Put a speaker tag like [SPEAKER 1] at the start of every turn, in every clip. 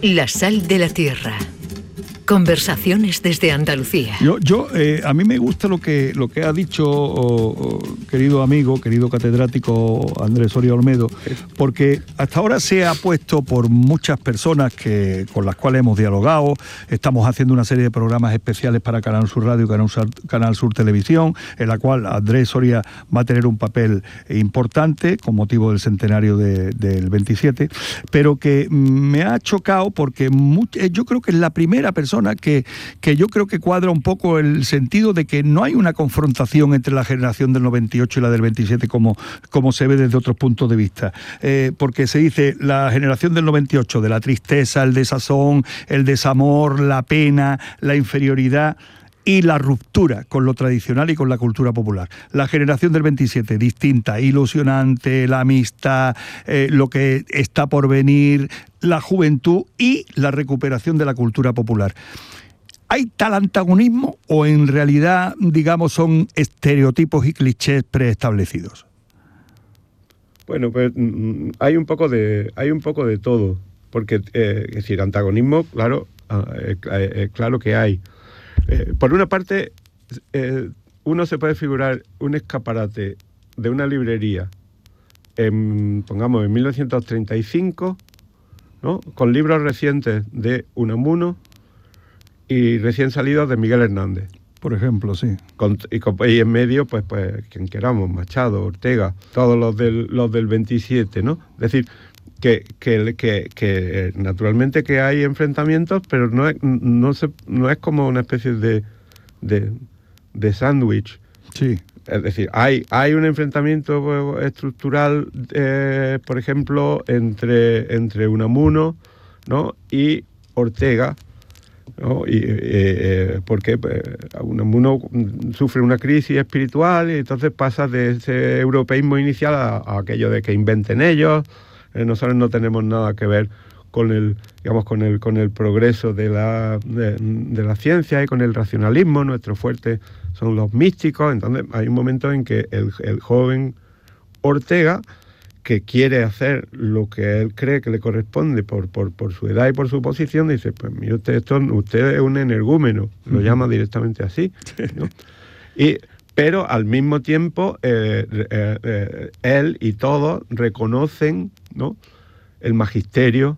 [SPEAKER 1] La sal de la tierra. Conversaciones desde Andalucía.
[SPEAKER 2] A mí me gusta lo que ha dicho querido amigo, querido catedrático Andrés Soria Olmedo, porque hasta ahora se ha puesto por muchas personas con las cuales hemos dialogado. Estamos haciendo una serie de programas especiales para Canal Sur Radio y Canal Sur Televisión, en la cual Andrés Soria va a tener un papel importante con motivo del centenario del 27, pero que me ha chocado porque yo creo que es la primera persona que yo creo que cuadra un poco el sentido de que no hay una confrontación entre la generación del 98 y la del 27 como se ve desde otros puntos de vista. Porque se dice la generación del 98, de la tristeza, el desazón, el desamor, la pena, la inferioridad y la ruptura con lo tradicional y con la cultura popular. La generación del 27, distinta, ilusionante, la amistad, lo que está por venir, la juventud y la recuperación de la cultura popular. ¿Hay tal antagonismo o en realidad, digamos, son estereotipos y clichés preestablecidos?
[SPEAKER 3] Bueno, pues hay un poco de todo, porque es decir, antagonismo, claro, claro que hay. Por una parte, uno se puede figurar un escaparate de una librería, pongamos en 1935, ¿no?, con libros recientes de Unamuno y recién salidos de Miguel Hernández.
[SPEAKER 2] Por ejemplo, sí.
[SPEAKER 3] Y en medio, pues quien queramos, Machado, Ortega, todos los del 27, ¿no? Es decir, que naturalmente que hay enfrentamientos, pero no es como una especie de sándwich.
[SPEAKER 2] Sí.
[SPEAKER 3] Es decir, hay un enfrentamiento estructural, por ejemplo, entre Unamuno, ¿no?, y Ortega, ¿no? Porque Unamuno sufre una crisis espiritual y entonces pasa de ese europeísmo inicial a aquello de que inventen ellos. Nosotros no tenemos nada que ver con el progreso de la ciencia y con el racionalismo. Nuestro fuerte son los místicos. Entonces hay un momento en que el joven Ortega, que quiere hacer lo que él cree que le corresponde por su edad y por su posición, dice, pues mire usted, usted es un energúmeno, lo llama directamente así, ¿no? Pero al mismo tiempo él y todos reconocen, ¿no?, el magisterio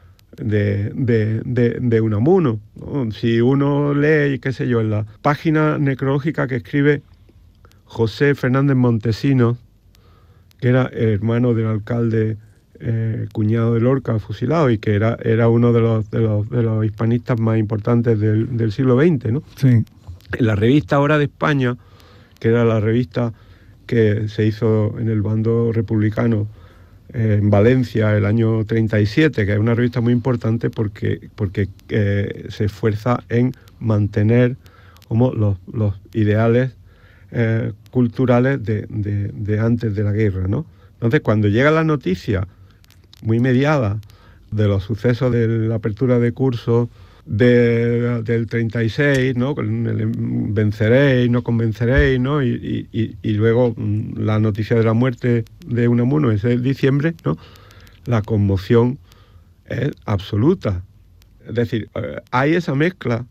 [SPEAKER 3] de Unamuno, ¿no? Si uno lee, qué sé yo, en la página necrológica que escribe José Fernández Montesinos, que era hermano del alcalde, cuñado de Lorca, fusilado, y que era uno de los hispanistas más importantes del siglo XX, ¿no?
[SPEAKER 2] Sí.
[SPEAKER 3] En la revista Hora de España, que era la revista que se hizo en el bando republicano en Valencia el año 37, que es una revista muy importante porque se esfuerza en mantener como los ideales culturales de antes de la guerra, ¿no? Entonces, cuando llega la noticia muy mediada de los sucesos de la apertura de curso del 36, ¿no?, con el venceréis, no convenceréis, ¿no?, y luego la noticia de la muerte de Unamuno ese diciembre, ¿no?, la conmoción es absoluta. Es decir, hay esa mezcla,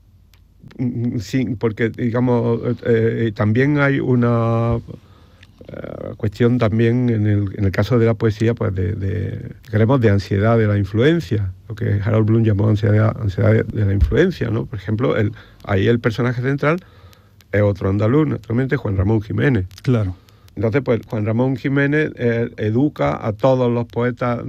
[SPEAKER 3] porque, digamos, también hay una cuestión también en el caso de la poesía, pues queremos de ansiedad de la influencia, lo que Harold Bloom llamó ansiedad de la influencia, ¿no? Por ejemplo, ahí el personaje central es otro andaluz, naturalmente, Juan Ramón Jiménez.
[SPEAKER 2] Claro.
[SPEAKER 3] Entonces, pues Juan Ramón Jiménez educa a todos los poetas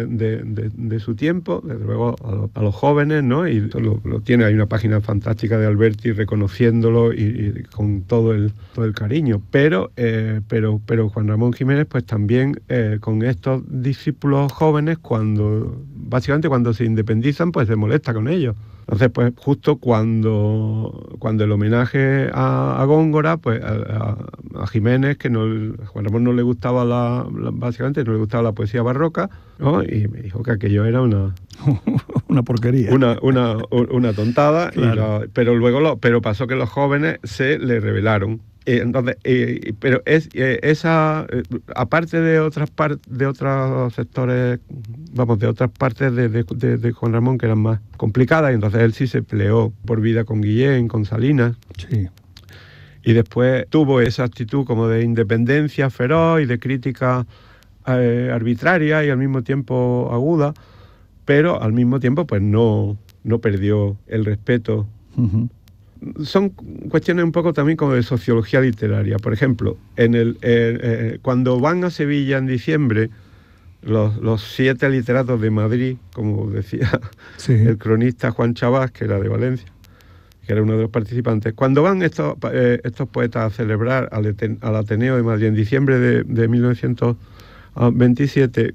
[SPEAKER 3] de su tiempo, desde luego a los jóvenes, ¿no? Y lo tiene, hay una página fantástica de Alberti reconociéndolo y con todo el cariño. Pero Juan Ramón Jiménez, pues también con estos discípulos jóvenes, básicamente cuando se independizan, pues se molesta con ellos. Entonces, pues justo cuando el homenaje a Góngora, pues a Jiménez, que Juan Ramón no le gustaba básicamente no le gustaba la poesía barroca, ¿no? Y me dijo que aquello era una
[SPEAKER 2] porquería.
[SPEAKER 3] Una tontada,
[SPEAKER 2] claro.
[SPEAKER 3] pero luego pero pasó que los jóvenes se le rebelaron Entonces, pero esa, aparte de otros sectores, vamos, de otras partes de Juan Ramón que eran más complicadas, y entonces él sí se peleó por vida con Guillén, con Salinas.
[SPEAKER 2] Sí.
[SPEAKER 3] Y después tuvo esa actitud como de independencia feroz y de crítica arbitraria y al mismo tiempo aguda, pero al mismo tiempo pues no perdió el respeto.
[SPEAKER 2] Uh-huh.
[SPEAKER 3] Son cuestiones un poco también como de sociología literaria. Por ejemplo, cuando van a Sevilla en diciembre, los 7 literatos de Madrid, como decía el cronista Juan Chabás, que era de Valencia, que era uno de los participantes, cuando van estos poetas a celebrar al Ateneo de Madrid en diciembre de 1927,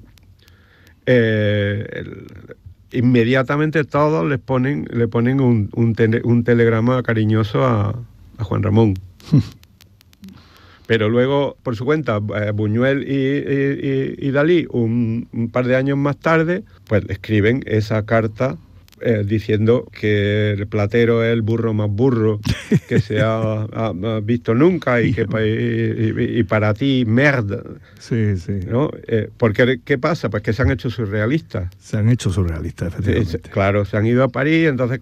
[SPEAKER 3] inmediatamente todos le ponen un telegrama cariñoso a Juan Ramón. Pero luego, por su cuenta, Buñuel y Dalí, un par de años más tarde, pues escriben esa carta diciendo que el Platero es el burro más burro que se ha visto nunca y para ti, merda.
[SPEAKER 2] Sí, sí.
[SPEAKER 3] ¿No? Porque, ¿qué pasa? Pues que se han hecho surrealistas.
[SPEAKER 2] Se han hecho surrealistas, efectivamente.
[SPEAKER 3] Claro, se han ido a París, entonces,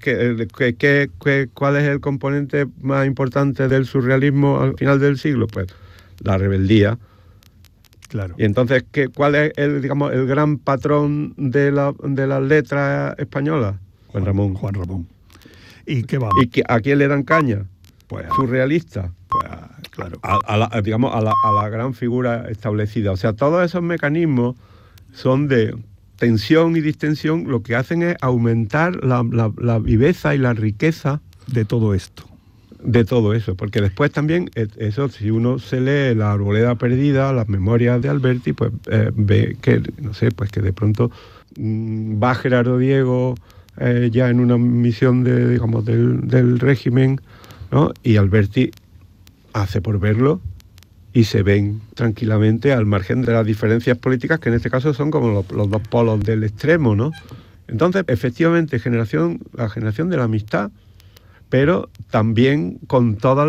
[SPEAKER 3] ¿cuál es el componente más importante del surrealismo al final del siglo? Pues la rebeldía.
[SPEAKER 2] Claro.
[SPEAKER 3] Y entonces, ¿cuál es el gran patrón de las letras españolas? Juan Ramón.
[SPEAKER 2] Juan Ramón. ¿Y qué vamos?
[SPEAKER 3] ¿Y a quién le dan caña?
[SPEAKER 2] Pues
[SPEAKER 3] surrealista.
[SPEAKER 2] Pues claro.
[SPEAKER 3] A la gran figura establecida. O sea, todos esos mecanismos son de tensión y distensión, lo que hacen es aumentar la viveza y la riqueza
[SPEAKER 2] de todo esto.
[SPEAKER 3] De todo eso, porque después también, eso, si uno se lee La Arboleda Perdida, las memorias de Alberti, pues ve que, no sé, pues que de pronto va Gerardo Diego ya en una misión del régimen, ¿no? Y Alberti hace por verlo y se ven tranquilamente al margen de las diferencias políticas, que en este caso son como los dos polos del extremo, ¿no? Entonces, efectivamente, la generación de la amistad, pero también con todas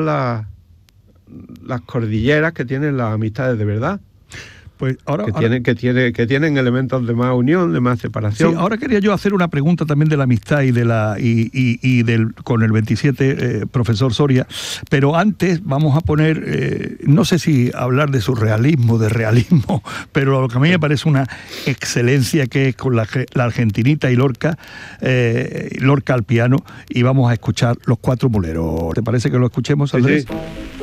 [SPEAKER 3] las cordilleras que tienen las amistades de verdad.
[SPEAKER 2] Pues ahora,
[SPEAKER 3] que tienen elementos de más unión, de más separación.
[SPEAKER 2] Sí, ahora quería yo hacer una pregunta también de la amistad con el 27 profesor Soria, pero antes vamos a poner, no sé si hablar de surrealismo, de realismo, pero lo que a mí me parece una excelencia, que es con la argentinita y Lorca al piano, y vamos a escuchar Los Cuatro Muleros. ¿Te parece que lo escuchemos, Andrés?
[SPEAKER 3] Sí.